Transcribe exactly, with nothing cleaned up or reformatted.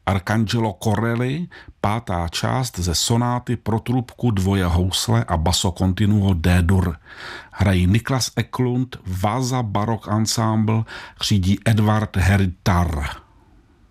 Arcangelo Corelli, pátá část ze sonáty pro trubku, dvoje housle a basso continuo D-dur. Hrají Niklas Eklund, Vasa Baroque Ensemble, řídí Edvard Heritar.